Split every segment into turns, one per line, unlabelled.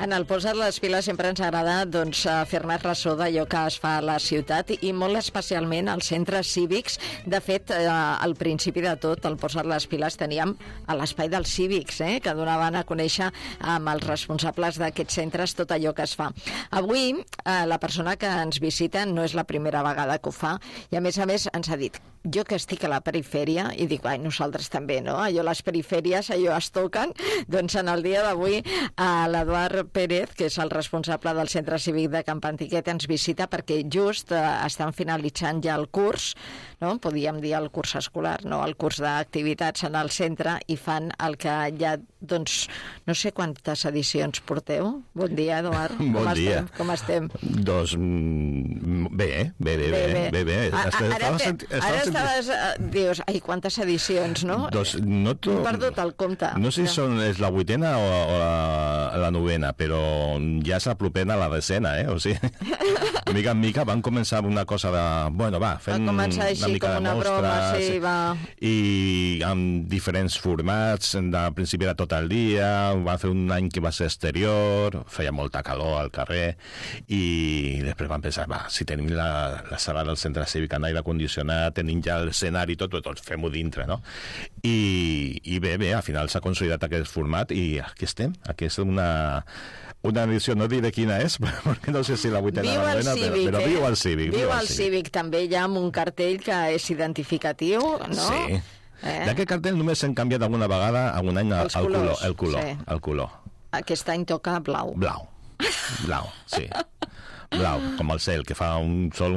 En el Posa't les piles sempre ens agrada doncs, fer-ne ressò d'allò que es fa a la ciutat i molt especialment als centres cívics. De fet, al principi de tot, el Posa't les piles teníem a l'espai dels cívics, que donaven a conèixer amb els responsables d'aquests centres tot allò que es fa. Avui, la persona que ens visita no és la primera vegada que ho fa i a més ens ha dit: jo que estic a la perifèria, i dic, nosaltres també, no? Allò, les perifèries, allò es toquen. Doncs en el dia d'avui l'Eduard Pérez, que és el responsable del Centre Cívic de Camp Antiquet, ens visita perquè just estan finalitzant ja el curs, no? Podríem dir el curs escolar, no? El curs d'activitats en el centre, i fan el que ja, doncs, no sé quantes edicions porteu. Bon dia, Eduard.
Bon dia.
Com estem?
Doncs bé.
Ara dius, quantes edicions, no?
Doncs no
he perdut el compte.
No sé si és la 8ª o la 9ª, però ja s'apropem a la 10ª, O sigui, mica en mica van començar una cosa de... Bueno, fent una mica de mostres, i amb diferents formats. De principi era tot el dia, va fer un any que va ser exterior, feia molta calor al carrer, i després van pensar, si tenim la sala del centre cívic amb aire condicionat, tenim ja l'escenari i tot, fem-ho dintre, no? I bé, al final s'ha consolidat aquest format i aquí estem. Aquí és una edició, no diré quina és, perquè no sé si la 8ª o la 9ª, però viu al Cívic.
Viu al Cívic, també ja amb un cartell que és identificatiu, no?
Sí. D'aquest cartell només s'han canviat alguna vegada, algun any, el color.
Aquest any toca blau.
Blau, sí. Blau, com el cel, que fa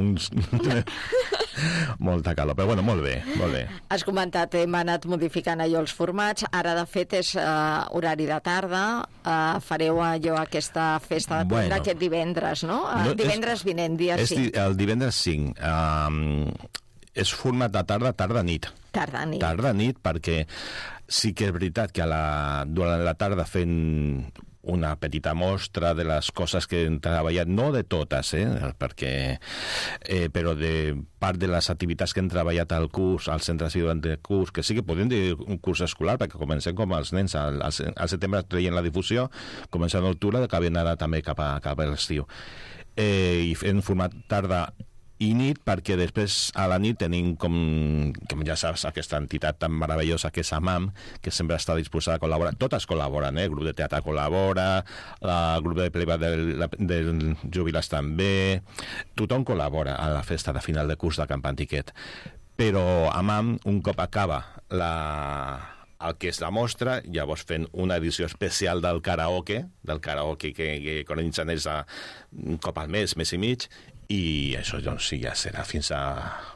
molta calor, però bueno, molt bé.
Has comentat, hem anat modificant allò els formats, ara de fet és horari de tarda, fareu allò, aquesta festa de tindre aquest divendres, no? Divendres vinent, dia 5.
El divendres 5, és format de tarda-nit. Tarda-nit, perquè sí que és veritat que durant la tarda fent una petita mostra de les coses que hem treballat, no de totes, perquè, però de part de les activitats que hem treballat al curs, al centre cívic de curs, que sí que podem dir un curs escolar, perquè comencem com els nens, al setembre treien la difusió, comencem a l'octubre, acaben ara també cap a l'estiu. I fent format tarda i nit, perquè després a la nit tenim, com ja saps, aquesta entitat tan meravellosa que és AMAM, que sempre està disposada a col·laborar. Totes col·laboren, el grup de teatre col·labora, el grup de pleba del jubilats també, tothom col·labora a la festa de final de curs de Camp Antiquet. Però AMAM, un cop acaba el que és la mostra, llavors fent una edició especial del karaoke que organitzen ells un cop al mes i mig, i això doncs sí, ja serà fins a...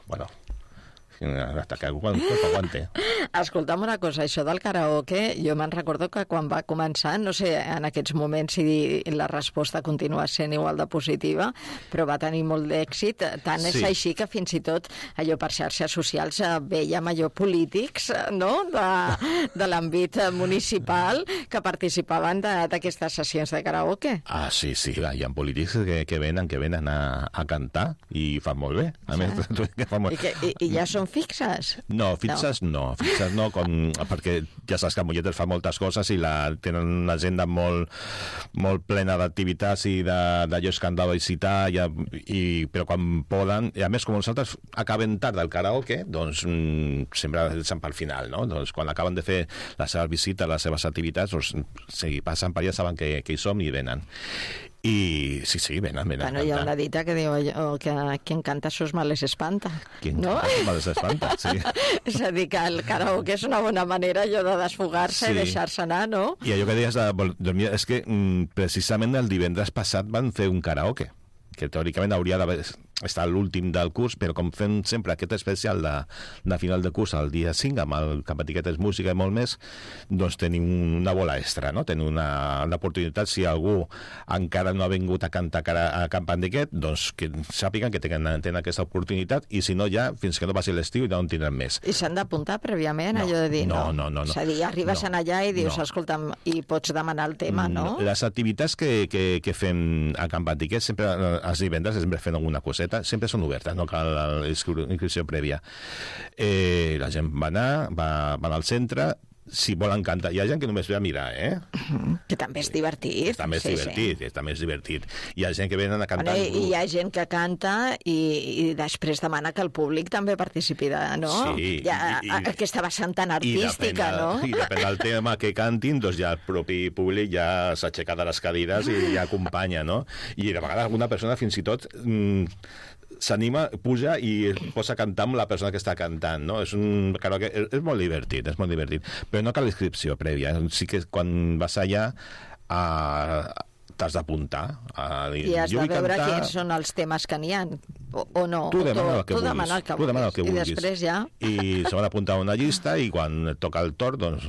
hasta que algú aguante.
Escolta'm una cosa, això del karaoke, jo me'n recordo que quan va començar, no sé en aquests moments si la resposta continua sent igual de positiva, però va tenir molt d'èxit, tant és així que fins i tot allò per xarxes socials veiem allò polítics, no?, de l'àmbit municipal que participaven d'aquestes sessions de karaoke.
Sí, hi ha polítics que venen a cantar i fan molt bé. A més,
I ja són fixes?
No, fixes no, perquè ja saps que Molletes fa moltes coses i tenen una agenda molt plena d'activitats i d'allò que han de visitar, però quan poden, i a més com nosaltres acaben tard del karaoke, doncs sempre deixen pel final, no? Doncs quan acaben de fer les seves visites, les seves activitats, doncs si passen per allà saben que hi som i venen. I sí, venen.
Bueno, hi ha una dita que diu que quien canta sus males espanta.
Canta sus males espanta, sí.
És a dir, que el karaoke és una bona manera allò de desfogar-se i deixar-se anar, no?
I allò que deies és que precisament el divendres passat van fer un karaoke, que teòricament hauria d'haver estat l'últim del curs, però com fem sempre aquest especial de final de curs el dia 5, amb el Camp Antiquet és música i molt més, doncs tenim una bola extra, no? Tenim una oportunitat, si algú encara no ha vingut a cantar a Camp Antiquet, doncs que sàpiguen que tenen aquesta oportunitat, i si no ja, fins que no passi l'estiu, ja no en tindrem més.
I s'han d'apuntar prèviament, allò de dir no?
No.
És a dir, arribes allà i dius, escolta'm, i pots demanar el tema, no?
Les activitats que fem a Camp Antiquet, sempre els divendres, sempre fem alguna coseta, sempre són obertes, no cal inscripció prèvia. La gent va anar al centre, si volen cantar. Hi ha gent que només ve a mirar,
Que també és divertit.
També és divertit. Hi ha gent que venen a cantar...
Hi ha gent que canta i després demana que el públic també participi, no?
Sí.
Aquesta vessant tan artística, no?
I depèn del tema que cantin, doncs ja el propi públic ja s'aixeca de les cadires i ja acompanya, no? I de vegades alguna persona fins i tot... s'anima, puja i es posa a cantar amb la persona que està cantant, no? És molt divertit, però no cal inscripció prèvia. Sí que quan vas allà t'has d'apuntar.
I has de veure quins són els temes que n'hi ha, o no.
Tu demana el que vulguis.
I després ja...
I se van apuntar a una llista i quan toca el torn, doncs...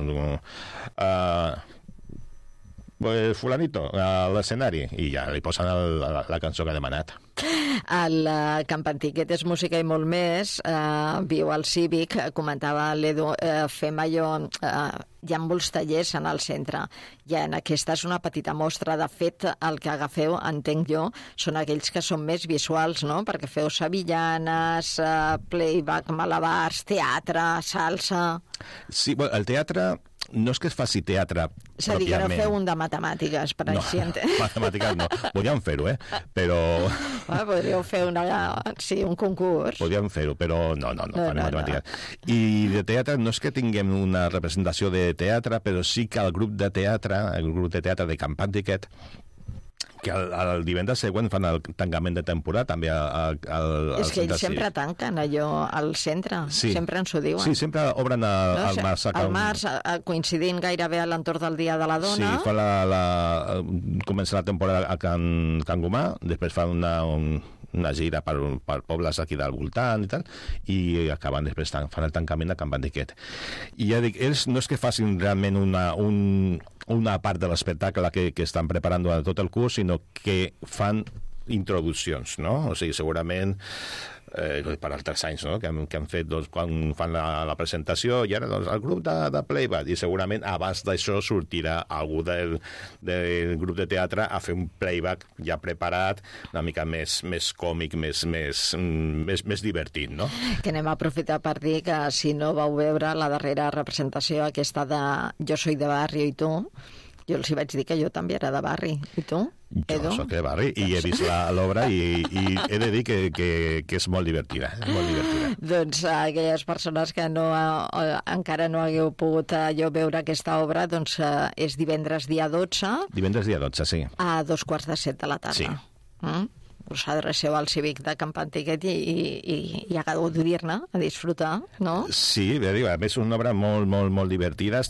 fulanito, a l'escenari, i ja li posen la cançó que ha demanat.
El Camp Antiquet és música i molt més. Viu al Cívic, comentava l'Edu, fem allò... Hi ha molts tallers en el centre. Aquesta és una petita mostra. De fet, el que agafeu, entenc jo, són aquells que són més visuals, no? Perquè feu sevillanes, playback, malabars, teatre, salsa...
Sí, el teatre... No és que es faci teatre pròpiament.
És a dir, que no feu un de matemàtiques, per així entendre.
Matemàtiques no. Podríem fer-ho, però...
Podríeu fer un concurs.
Podríem fer-ho, però no, matemàtiques. I de teatre no és que tinguem una representació de teatre, però sí que el grup de teatre de Camp Antiquet, que el divendres següent fan el tancament de temporada també al
és que ells sempre tanquen allò al centre, sempre ens ho diuen.
Sí, sempre obren al març.
Al març, coincidint gairebé a l'entorn del Dia de la Dona.
Sí, comença la temporada a Can Gomà, després fan una gira per pobles aquí del voltant i tal, i acaben després fan el tancament de Camp Antiquet. I ja dic, ells no és que facin realment una part de l'espectacle que estan preparant durant tot el curs, sinó que fan introduccions, no? O sigui, segurament per altres anys, no? que han fet quan fan la presentació, i ara el grup de playback, i segurament abans d'això sortirà algú del grup de teatre a fer un playback ja preparat, una mica més còmic, més divertit, no?
Que anem a aprofitar per dir que si no vau veure la darrera representació, aquesta de Jo soy de barri i tu, jo els hi vaig dir que jo també era de barri. I tu, Edu?
Jo soc de barri i he vist l'obra i he de dir que és molt divertida.
Doncs aquelles persones que encara no hagueu pogut veure aquesta obra, doncs és divendres dia 12.
Divendres dia 12, sí.
A 2:45 de la tarda.
Sí.
Us adreceu al Cívic de Camp Antiquet i a gaudir-ne, a disfrutar, no?
Sí, a més és una obra molt divertida.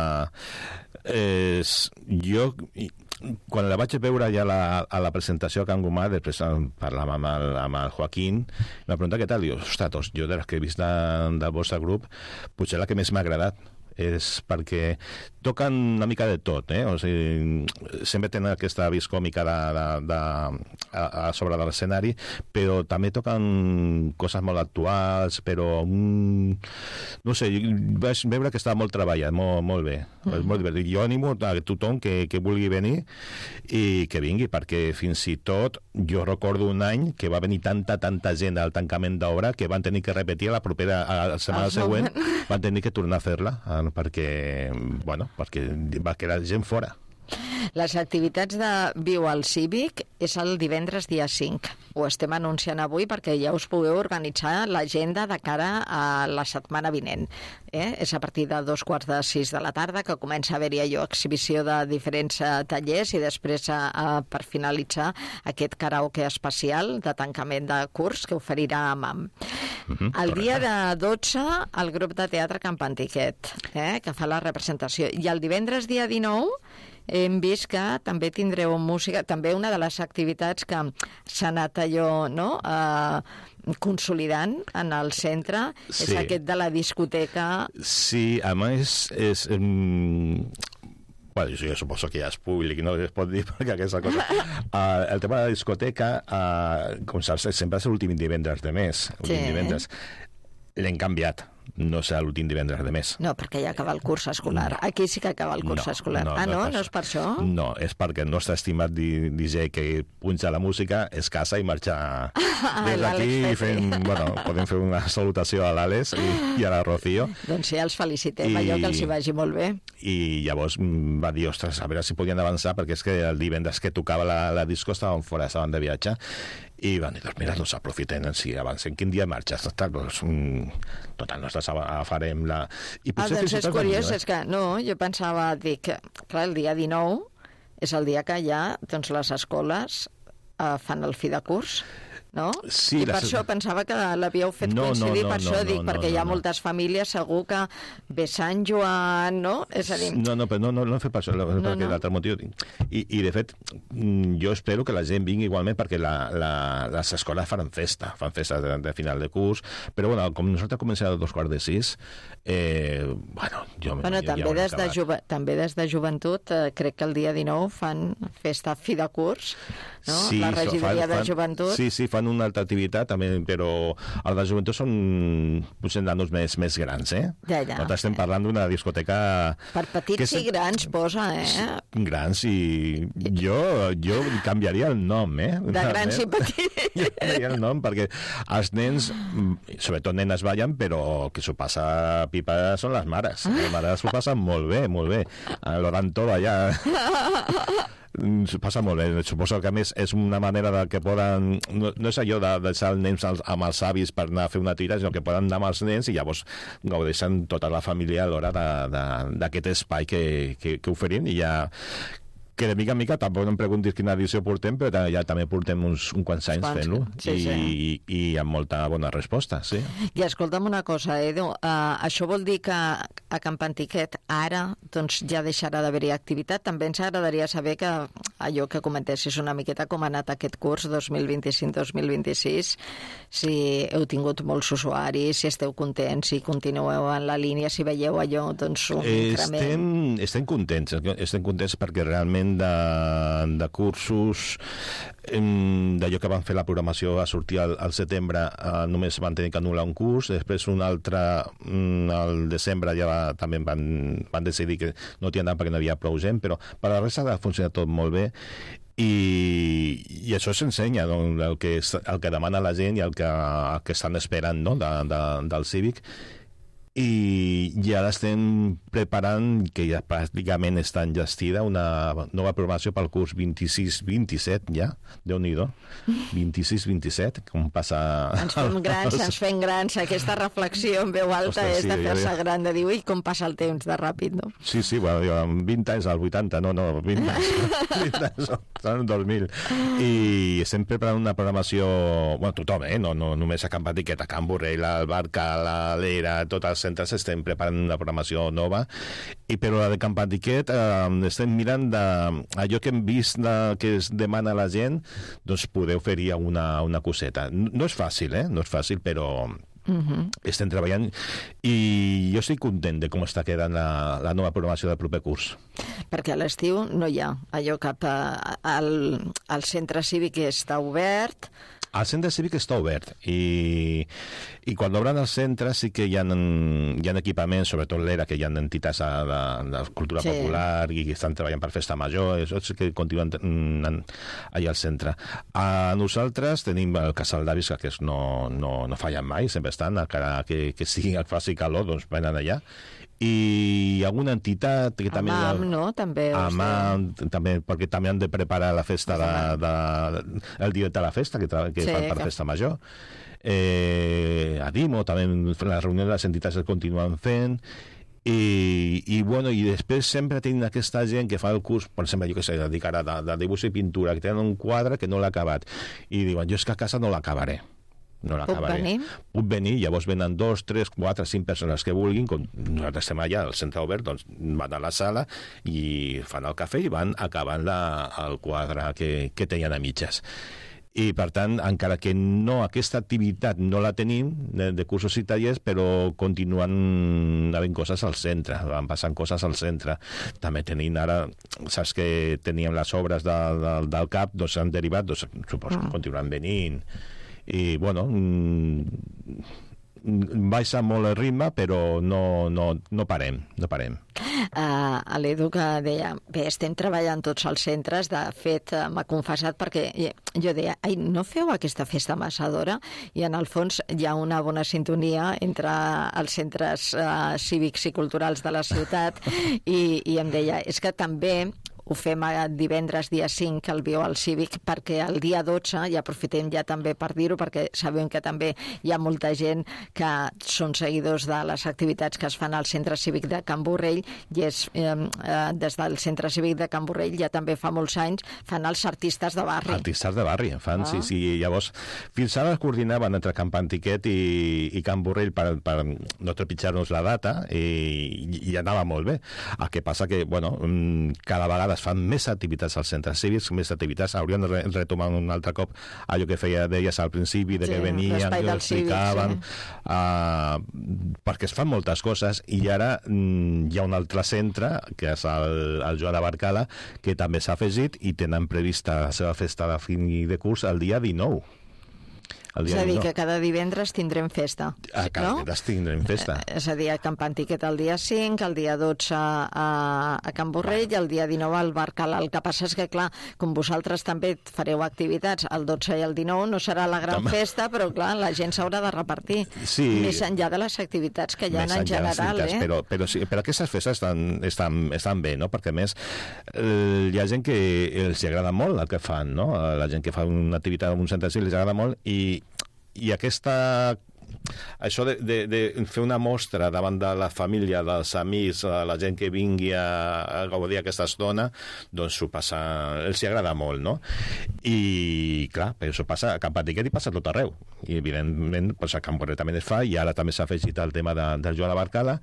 Jo, quan la vaig veure ja a la presentació a Can Gomà, després parlàvem amb el Joaquín, em va preguntar què tal, i jo de les que he vist del vostre grup, potser la que més m'ha agradat és perquè toquen una mica de tot, o sigui, sempre tenen aquesta vis còmica a sobre de l'escenari, però també toquen coses molt actuals, però no sé, vaig veure que estava molt treballat, molt bé, molt divertit. Jo animo a tothom que vulgui venir i que vingui, perquè fins i tot jo recordo un any que va venir tanta gent al tancament d'obra que van tenir que repetir a la setmana següent, van tenir que tornar a fer-la, perquè va quedar gent fora.
Les activitats de Viu al Cívic és el divendres dia 5. Ho estem anunciant avui perquè ja us pugueu organitzar l'agenda de cara a la setmana vinent. És a partir de 5:15 de la tarda que comença a haver-hi allò, exhibició de diferents tallers i després, per finalitzar, aquest karaoke especial de tancament de curs que oferirà MAM. El dia de 12, el grup de teatre Camp Antiquet, que fa la representació. I el divendres dia 19 hem vist que també tindreu música, també una de les activitats que s'ha anat allò, no?, consolidant en el centre, és aquest de la discoteca. Sí,
a més és... Bueno, jo suposo que ja és públic, no es pot dir perquè aquesta cosa... el tema de la discoteca, com saps, sempre és l'últim divendres de mes. L'hem canviat. no serà l'últim divendres de mes.
No, perquè ja acaba el curs escolar. Aquí sí que acaba el curs escolar. No és per això?
No, és perquè el nostre estimat DJ que punxa la música es casa i marxa des d'aquí podem fer una salutació a l'Àlex i a la Rocío.
Doncs sí, els felicitem, allò que els hi vagi molt bé.
I llavors va dir, ostres, a veure si podien avançar, perquè és que el divendres que tocava la disco estaven fora, estaven de viatge, i van dir, doncs mira, doncs aprofiten, si avancen, quin dia marxes? Doncs, total, nosaltres farem la...
Doncs és curiós, és que no, jo pensava, dic, clar, el dia 19 és el dia que ja doncs, les escoles fan el fi de curs, no?
Sí,
i per això pensava que l'havíeu fet coincidir, per això dic, perquè hi ha moltes famílies, segur que ve Sant Joan, no? És a dir...
però no hem fet per això, perquè l'altre motiu... I, de fet, jo espero que la gent vingui igualment, perquè les escoles faran festa de final de curs, però, bueno, com nosaltres comencem a 5:45, també des de joventut, crec que el dia 19 fan festa fi de curs, no?
Sí, la regidoria de joventut.
Sí, fan una altra activitat, també, però els de joventut són potser nanos més grans, eh?
Ja.
Nosaltres estem parlant d'una discoteca...
Per petits i grans posa, eh?
Grans, i jo canviaria el nom, eh?
De grans i petits.
Jo canviaria el nom, perquè els nens, sobretot nenes ballen, però que s'ho passa pipa són les mares. Les mares s'ho passen molt bé, molt bé. L'Oranto, allà... S'ho passa molt bé. Suposo que a més és una manera de que poden... No és allò de deixar els nens amb els avis per anar a fer una tira, sinó que poden anar amb els nens i llavors gaudeixen tota la família a l'hora d'aquest espai que oferim, i ja... que de mica en mica, tampoc no em preguntis quina edició portem, però ja també portem uns quants anys fent-lo, i amb molta bona resposta, sí.
I escolta'm una cosa, Edu, això vol dir que a Can Pantiquet ara doncs, ja deixarà d'haver-hi activitat? També ens agradaria saber que allò que comentessis una miqueta com ha anat aquest curs 2025-2026, si heu tingut molts usuaris, si esteu contents, si continueu en la línia, si veieu allò, doncs, un increment.
Estem contents perquè realment de cursos, d'allò que van fer la programació a sortir al setembre, només van tenir que anul·lar un curs, després un altre al desembre ja també van decidir que no t'hi anaven perquè no hi havia prou gent, però per la resta ha funcionat tot molt bé, i això s'ensenya, el que demana la gent i el que estan esperant, no? del Cívic. I ara estem preparant, que ja pràcticament està enllestida, una nova programació pel curs 26-27 ja, Déu-n'hi-do, 26-27, com passa...
Ens fem grans, aquesta reflexió en veu alta és de fer-se gran, de dir, ui, com passa el temps de ràpid, no?
Sí, bueno, jo amb 20 anys, al 80, no, 20 anys, són 2000. I estem preparant una programació, bueno, tothom, no només a Can Pantiquet, a Can Borrell, al Barca, a l'Era, tots els centres estem preparant una programació nova, però la de Can Pantiquet estem mirant allò que hem vist que es demana a la gent, doncs poder oferir una coseta. No és fàcil, no és fàcil, però estem treballant, i jo estic content de com està quedant la nova programació del proper curs.
Perquè a l'estiu no hi ha allò cap al centre cívic està obert.
El centre cívic està obert, i quan obren el centre sí que hi ha equipaments, sobretot l'Era, que hi ha entitats de cultura popular i que estan treballant per festa major, això sí que continuen allà al centre. Nosaltres tenim el Casal d'Avis, que no fallen mai, sempre estan, encara que faci calor, doncs venen allà. I alguna entitat que també...
AMAM, no? També,
també, perquè també han de preparar la festa el dia de la festa, que fan per festa major. Adimo, també les reunions de les entitats es continuen fent, i després sempre tenim aquesta gent que fa el curs, per exemple, jo que sé, dedicarà de dibuix i pintura, que tenen un quadre que no l'ha acabat, i diuen, jo és que a casa no l'acabaré. Puc venir, llavors venen 2, 3, 4, 5 persones que vulguin, com nosaltres estem allà al centre obert, doncs van a la sala i fan el cafè i van acabant el quadre que tenien a mitges. I per tant, encara que aquesta activitat no la tenim de cursos i tallers, però continuen havent coses al centre, van passant coses al centre. També tenim ara, saps que teníem les obres del CAP, doncs s'han derivat, doncs suposo que continuen venint. I, bueno, baixa molt el ritme, però no parem.
A l'Edu que deia, bé, estem treballant tots els centres, de fet m'ha confessat perquè jo deia, no feu aquesta festa massa d'hora? I en el fons hi ha una bona sintonia entre els centres cívics i culturals de la ciutat i em deia, és que també ho fem divendres dia 5 que el viu al Cívic, perquè el dia 12, i aprofitem ja també per dir-ho, perquè sabem que també hi ha molta gent que són seguidors de les activitats que es fan al Centre Cívic de Can Borrell, i és des del Centre Cívic de Can Borrell ja també fa molts anys fan els artistes de barri.
Artistes de barri, fan, sí. Llavors, fins ara es coordinaven entre Camp Antiquet i Can Borrell per no trepitjar-nos la data i anava molt bé. El que passa que, bueno, cada vegada es fan més activitats als centres cívics, més activitats, haurien de retomar un altre cop allò que deies al principi, de que venien, que ho explicaven, perquè es fan moltes coses, i ara hi ha un altre centre, que és el Joan de Barcala, que també s'ha afegit i tenen prevista la seva festa de fin de curs el dia 19.
És a dir, que cada divendres tindrem festa.
Cada divendres tindrem festa.
És a dir, a Camp Antiquet el dia 5, el dia 12 a Can Borrell i el dia 19 al Barcala. El que passa és que, clar, com vosaltres també fareu activitats el 12 i el 19, no serà la gran festa, però, clar, la gent s'haurà de repartir. Sí. Més enllà de les activitats que hi ha en general.
Però aquestes festes estan bé, no? Perquè, a més, hi ha gent que els agrada molt el que fan, no? La gent que fa una activitat en un centre cívic els agrada molt, i això de fer una mostra davant de la família, dels amics, la gent que vingui a gaudir aquesta estona, doncs els agrada molt, no? I, clar, però això passa a Camp Antiquet i passa a tot arreu. I, evidentment, a Can Borrell també es fa, i ara també s'ha afegit el tema del Joan de Barcala,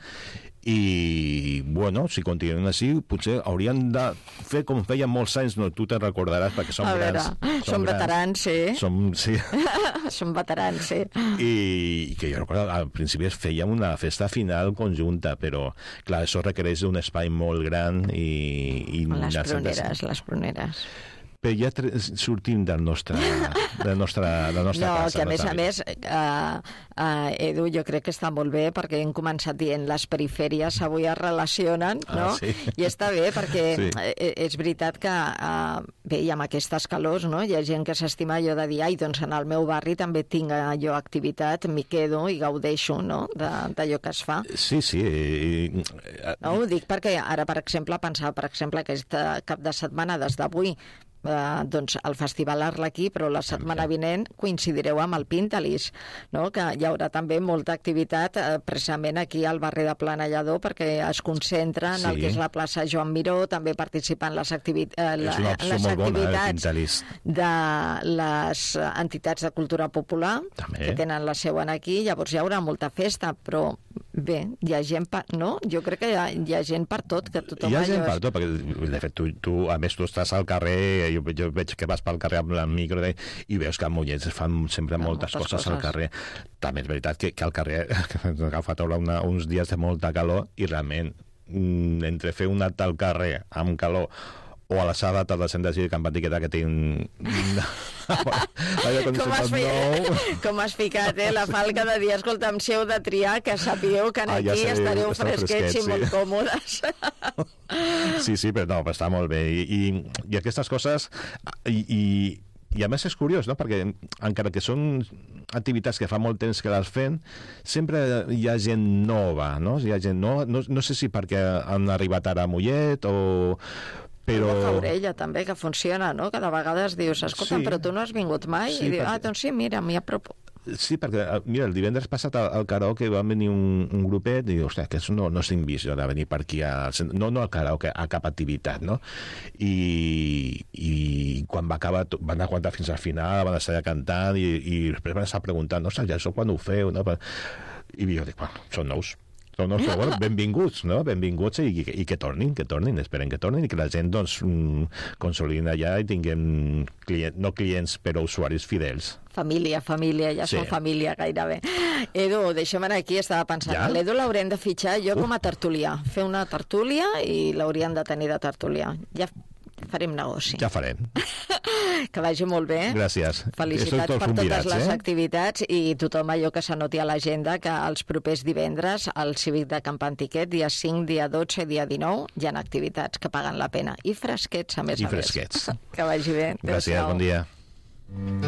i, bueno, si continuen així, potser haurien de fer com feien molts anys, no? Tu te'n recordaràs, perquè som grans.
Som veterans, sí. Som veterans, sí.
I que jo recordo, al principi fèiem una festa final conjunta, però, clar, això requereix un espai molt gran i
les pruneres.
Però ja sortim de la nostra casa.
No, que a més, Edu, jo crec que està molt bé, perquè hem començat dient les perifèries avui es relacionen, no?
Sí.
I està bé, perquè és veritat que bé, i amb aquestes calors, no? Hi ha gent que s'estima allò de dir, doncs en el meu barri també tinc jo activitat, m'hi quedo i gaudeixo, no?, d'allò que es fa.
Sí.
No, ho dic perquè ara, per exemple, pensava, aquest cap de setmana des d'avui, doncs el Festival Arlequí, però la setmana vinent coincidireu amb el Pintalis, no? Que hi haurà també molta activitat precisament aquí al barri de Planellador, perquè es concentra en el que és la plaça Joan Miró, també participa en les activitats de les entitats de cultura popular que tenen la seu aquí, llavors hi haurà molta festa, però bé, hi ha gent no? Jo crec que hi ha gent per tot, que tothom...
Hi ha gent per tot, perquè de fet tu a més tu estàs al carrer, jo veig que vas pel carrer amb el micro i veus que a Mollet es fan sempre moltes coses al carrer. També és veritat que al carrer hem agafat uns dies de molta calor i realment entre fer un acte al carrer amb calor o a la sala de centre cívic Camp Antiquet que tinc...
Com has ficat, la falca de dir, escolta'm, si heu de triar, que sapigueu que aquí estareu fresquets i molt còmodes.
Sí, però està molt bé. I aquestes coses... I a més és curiós, no? Perquè encara que són activitats que fa molt temps que les fem, sempre hi ha gent nova, no? Hi ha gent nova, no sé si perquè han arribat ara a Mollet o... Però...
La Faurella també, que funciona, no? Cada vegada es dius, escolta, però tu no has vingut mai? I diu, doncs sí, mira, m'hi apropo.
Sí, perquè, mira, el divendres passat al karaoke va venir un grupet i diu, ostres, que no estic vist jo de venir per aquí, no al karaoke, a cap activitat, no? I quan va acabar, van aguantar fins al final, van estar allà cantant i després van estar preguntant, no sé, ja això quan ho feu, no? I jo dic, bueno, són nous. Però bueno, benvinguts, no? Benvinguts i que tornin, esperem que tornin i que la gent doncs consolidin allà i tinguem no clients, però usuaris fidels.
Família, ja són família gairebé. Edu, deixem anar aquí, estava pensant, l'Edu l'haurem de fitxar jo com a tertulià, fer una tertúlia i l'hauríem de tenir de tertulià. Ja farem negoci.
Ja farem.
Que vagi molt bé.
Gràcies.
Felicitats per totes les activitats i tothom allò que s'anoti a l'agenda que els propers divendres al Cívic de Camp Antiquet, dia 5, dia 12, dia 19, hi ha activitats que paguen la pena. I fresquets, a més a més.
I fresquets.
Que vagi bé.
Gràcies, bon dia.